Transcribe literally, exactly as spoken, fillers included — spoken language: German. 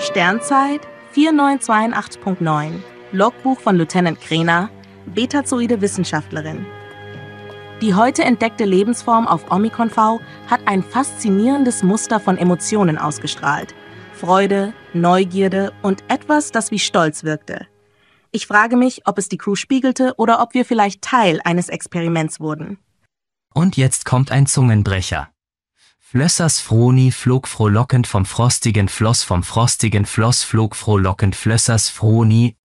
Sternzeit vier neun zwei acht Punkt neun, Logbuch von Lieutenant Krena, betazoide Wissenschaftlerin. Die heute entdeckte Lebensform auf Omikron V hat ein faszinierendes Muster von Emotionen ausgestrahlt. Freude, Neugierde und etwas, das wie Stolz wirkte. Ich frage mich, ob es die Crew spiegelte oder ob wir vielleicht Teil eines Experiments wurden. Und jetzt kommt ein Zungenbrecher. Flössers Froni flog frohlockend vom frostigen Floss, vom frostigen Floss flog frohlockend Flössers Froni,